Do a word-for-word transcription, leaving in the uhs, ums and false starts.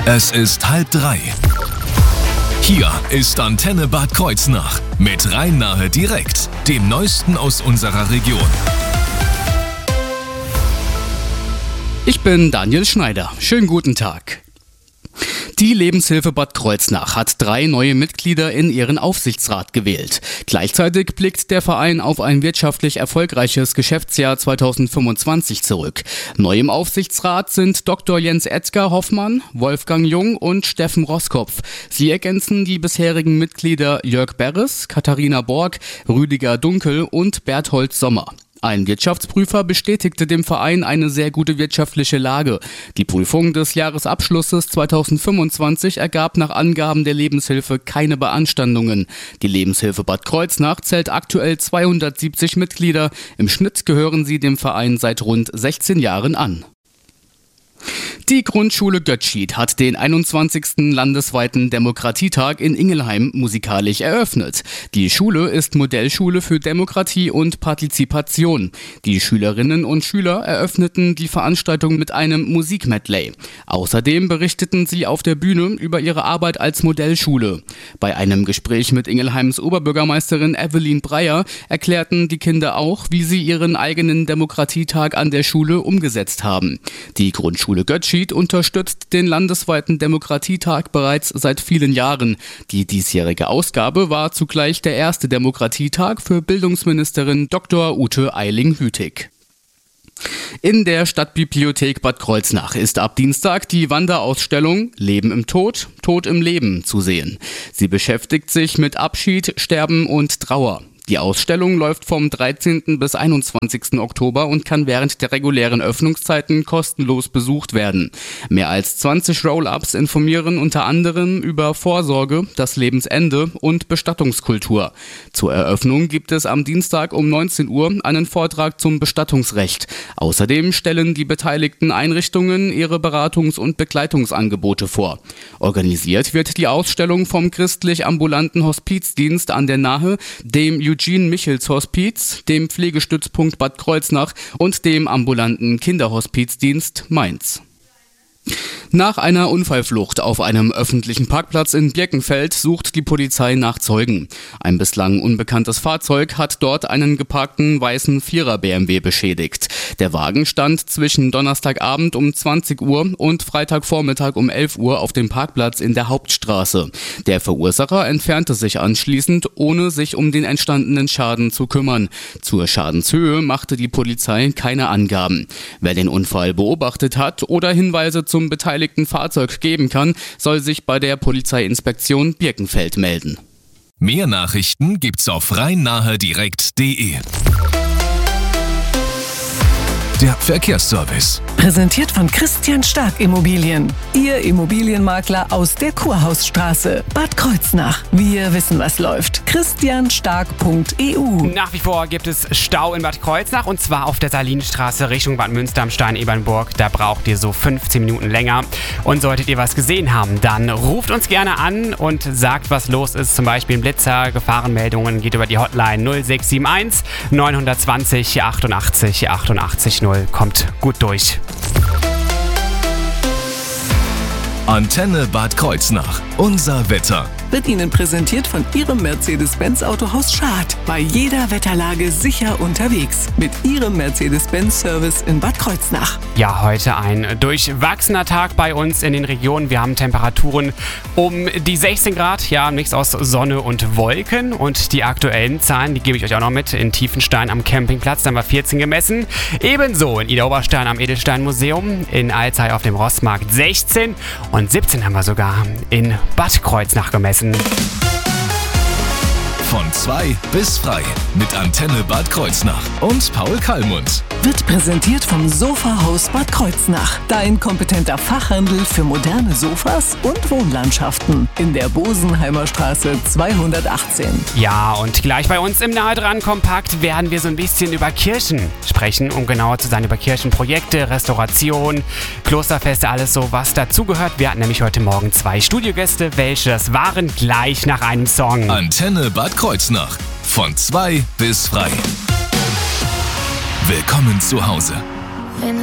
Es ist halb drei. Hier ist Antenne Bad Kreuznach mit Rhein-Nahe direkt, dem Neuesten aus unserer Region. Ich bin Daniel Schneider. Schönen guten Tag. Die Lebenshilfe Bad Kreuznach hat drei neue Mitglieder in ihren Aufsichtsrat gewählt. Gleichzeitig blickt der Verein auf ein wirtschaftlich erfolgreiches Geschäftsjahr zweitausendfünfundzwanzig zurück. Neu im Aufsichtsrat sind Doktor Jens Edgar Hoffmann, Wolfgang Jung und Steffen Roskopf. Sie ergänzen die bisherigen Mitglieder Jörg Berres, Katharina Borg, Rüdiger Dunkel und Berthold Sommer. Ein Wirtschaftsprüfer bestätigte dem Verein eine sehr gute wirtschaftliche Lage. Die Prüfung des Jahresabschlusses zweitausendfünfundzwanzig ergab nach Angaben der Lebenshilfe keine Beanstandungen. Die Lebenshilfe Bad Kreuznach zählt aktuell zweihundertsiebzig Mitglieder. Im Schnitt gehören sie dem Verein seit rund sechzehn Jahren an. Die Grundschule Götschied hat den einundzwanzigsten landesweiten Demokratietag in Ingelheim musikalisch eröffnet. Die Schule ist Modellschule für Demokratie und Partizipation. Die Schülerinnen und Schüler eröffneten die Veranstaltung mit einem Musikmedley. Außerdem berichteten sie auf der Bühne über ihre Arbeit als Modellschule. Bei einem Gespräch mit Ingelheims Oberbürgermeisterin Evelyn Breyer erklärten die Kinder auch, wie sie ihren eigenen Demokratietag an der Schule umgesetzt haben. Die Grundschule Götschied unterstützt den landesweiten Demokratietag bereits seit vielen Jahren. Die diesjährige Ausgabe war zugleich der erste Demokratietag für Bildungsministerin Doktor Ute Eiling-Hütig. In der Stadtbibliothek Bad Kreuznach ist ab Dienstag die Wanderausstellung Leben im Tod, Tod im Leben zu sehen. Sie beschäftigt sich mit Abschied, Sterben und Trauer. Die Ausstellung läuft vom dreizehnten bis einundzwanzigsten Oktober und kann während der regulären Öffnungszeiten kostenlos besucht werden. Mehr als zwanzig Roll-ups informieren unter anderem über Vorsorge, das Lebensende und Bestattungskultur. Zur Eröffnung gibt es am Dienstag um neunzehn Uhr einen Vortrag zum Bestattungsrecht. Außerdem stellen die beteiligten Einrichtungen ihre Beratungs- und Begleitungsangebote vor. Organisiert wird die Ausstellung vom christlich-ambulanten Hospizdienst an der Nahe, dem Eugene-Michels-Hospiz, dem Pflegestützpunkt Bad Kreuznach und dem ambulanten Kinderhospizdienst Mainz. Nach einer Unfallflucht auf einem öffentlichen Parkplatz in Birkenfeld sucht die Polizei nach Zeugen. Ein bislang unbekanntes Fahrzeug hat dort einen geparkten weißen Vierer-B M W beschädigt. Der Wagen stand zwischen Donnerstagabend um zwanzig Uhr und Freitagvormittag um elf Uhr auf dem Parkplatz in der Hauptstraße. Der Verursacher entfernte sich anschließend, ohne sich um den entstandenen Schaden zu kümmern. Zur Schadenshöhe machte die Polizei keine Angaben. Wer den Unfall beobachtet hat oder Hinweise zum beteiligten Fahrzeug geben kann, soll sich bei der Polizeiinspektion Birkenfeld melden. Mehr Nachrichten gibt's auf rhein-nahe direkt punkt de. Der Verkehrsservice. Präsentiert von Christian Stark Immobilien. Ihr Immobilienmakler aus der Kurhausstraße. Bad Kreuznach. Wir wissen, was läuft. christian stark punkt e u. Nach wie vor gibt es Stau in Bad Kreuznach und zwar auf der Salinstraße Richtung Bad Münster am Stein-Ebernburg. Da braucht ihr so fünfzehn Minuten länger. Und solltet ihr was gesehen haben, dann ruft uns gerne an und sagt, was los ist. Zum Beispiel ein Blitzer, Gefahrenmeldungen, geht über die Hotline null sechs sieben eins neun zwei null achtundachtzig achtundachtzig null. Kommt gut durch. Antenne Bad Kreuznach. Unser Wetter. Wird Ihnen präsentiert von Ihrem Mercedes-Benz Autohaus Schad. Bei jeder Wetterlage sicher unterwegs. Mit Ihrem Mercedes-Benz-Service in Bad Kreuznach. Ja, heute ein durchwachsener Tag bei uns in den Regionen. Wir haben Temperaturen um die sechzehn Grad. Ja, nichts aus Sonne und Wolken. Und die aktuellen Zahlen, die gebe ich euch auch noch mit. In Tiefenstein am Campingplatz, da haben wir vierzehn gemessen. Ebenso in Idar-Oberstein am Edelstein-Museum. In Alzey auf dem Rossmarkt sechzehn. Und siebzehn haben wir sogar in Bad Kreuznach gemessen. Von zwei bis frei mit Antenne Bad Kreuznach und Paul Kallmund. Wird präsentiert vom Sofahaus Bad Kreuznach. Dein kompetenter Fachhandel für moderne Sofas und Wohnlandschaften. In der Bosenheimer Straße zweihundertachtzehn. Ja, und gleich bei uns im Nahe dran Kompakt werden wir so ein bisschen über Kirchen sprechen, um genauer zu sein über Kirchenprojekte, Restauration, Klosterfeste, alles so, was dazugehört. Wir hatten nämlich heute Morgen zwei Studiogäste, welche das waren, gleich nach einem Song. Antenne Bad Kreuznach. Von zwei bis frei. Willkommen zu Hause.